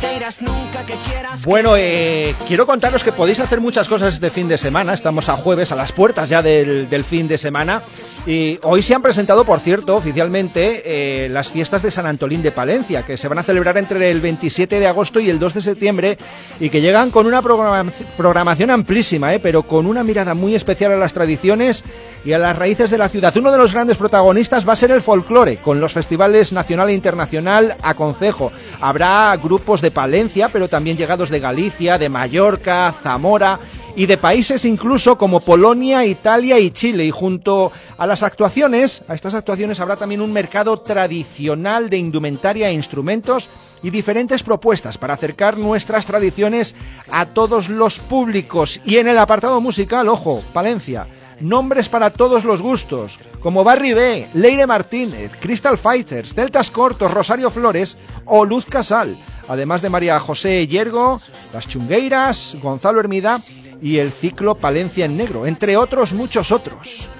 Bueno, quiero contaros que podéis hacer muchas cosas este fin de semana. Estamos a jueves, a las puertas ya del fin de semana. Y hoy se han presentado, por cierto, oficialmente las fiestas de San Antolín de Palencia, que se van a celebrar entre el 27 de agosto y el 2 de septiembre y que llegan con una programación amplísima, pero con una mirada muy especial a las tradiciones y a las raíces de la ciudad. Uno de los grandes protagonistas va a ser el folclore, con los festivales nacional e internacional a concejo. Habrá grupos de Palencia, pero también llegados de Galicia, de Mallorca, Zamora y de países incluso como Polonia, Italia y Chile. Y junto a estas actuaciones habrá también un mercado tradicional de indumentaria e instrumentos y diferentes propuestas para acercar nuestras tradiciones a todos los públicos. Y en el apartado musical, ojo, Palencia, nombres para todos los gustos, como Barry B, Leire Martínez, Crystal Fighters, Celtas Cortos, Rosario Flores o Luz Casal, además de María José Yergo, Las Chungueiras, Gonzalo Hermida y el ciclo Palencia en Negro, entre otros muchos otros.